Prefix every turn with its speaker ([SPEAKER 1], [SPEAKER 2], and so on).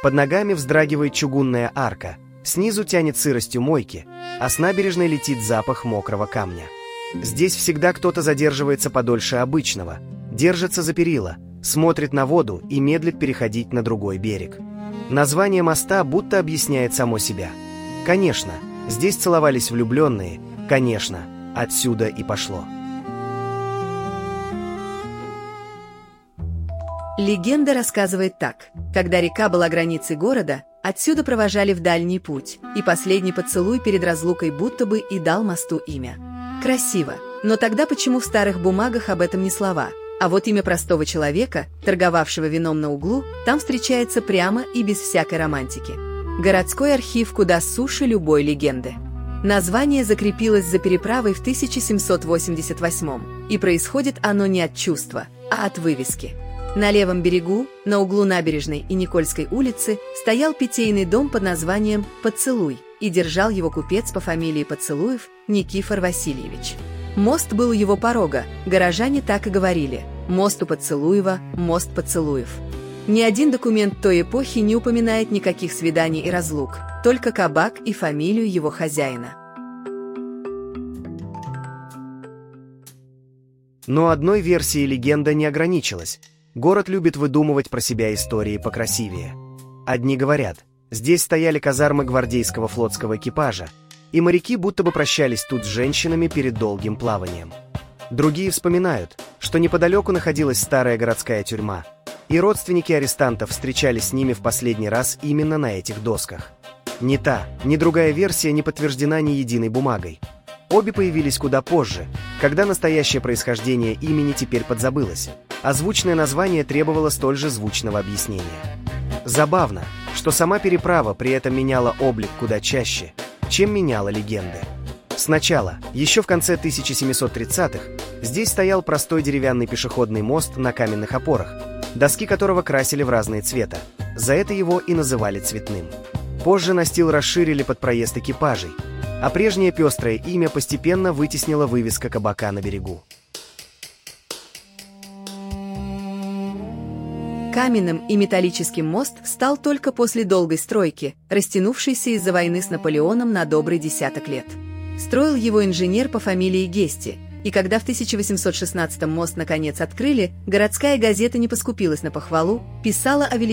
[SPEAKER 1] Под ногами вздрагивает чугунная арка, снизу тянет сыростью мойки, а с набережной летит запах мокрого камня. Здесь всегда кто-то задерживается подольше обычного, держится за перила, смотрит на воду и медлит переходить на другой берег. Название моста будто объясняет само себя. Конечно, здесь целовались влюбленные, конечно, отсюда и пошло.
[SPEAKER 2] Легенда рассказывает так. Когда река была границей города, отсюда провожали в дальний путь, и последний поцелуй перед разлукой будто бы и дал мосту имя. Красиво, но тогда почему в старых бумагах об этом ни слова? А вот имя простого человека, торговавшего вином на углу, там встречается прямо и без всякой романтики. Городской архив куда суше любой легенды. Название закрепилось за переправой в 1788, и происходит оно не от чувства, а от вывески. На левом берегу, на углу набережной и Никольской улицы, стоял питейный дом под названием «Поцелуй», и держал его купец по фамилии Поцелуев Никифор Васильевич. Мост был у его порога, горожане так и говорили: «Мост у Поцелуева, мост Поцелуев». Ни один документ той эпохи не упоминает никаких свиданий и разлук, только кабак и фамилию его хозяина.
[SPEAKER 1] Но одной версией легенда не ограничилась. Город любит выдумывать про себя истории покрасивее. Одни говорят, здесь стояли казармы гвардейского флотского экипажа, и моряки будто бы прощались тут с женщинами перед долгим плаванием. Другие вспоминают, что неподалеку находилась старая городская тюрьма, и родственники арестантов встречались с ними в последний раз именно на этих досках. Ни та, ни другая версия не подтверждена ни единой бумагой. Обе появились куда позже, когда настоящее происхождение имени теперь подзабылось, а звучное название требовало столь же звучного объяснения. Забавно, что сама переправа при этом меняла облик куда чаще, чем меняла легенды. Сначала, еще в конце 1730-х, здесь стоял простой деревянный пешеходный мост на каменных опорах, доски которого красили в разные цвета, за это его и называли цветным. Позже настил расширили под проезд экипажей, а прежнее пестрое имя постепенно вытеснила вывеска кабака на берегу.
[SPEAKER 2] Каменным и металлическим мост стал только после долгой стройки, растянувшейся из-за войны с Наполеоном на добрый десяток лет. Строил его инженер по фамилии Гести, и когда в 1816-м мост наконец открыли, городская газета не поскупилась на похвалу, писала о величайшем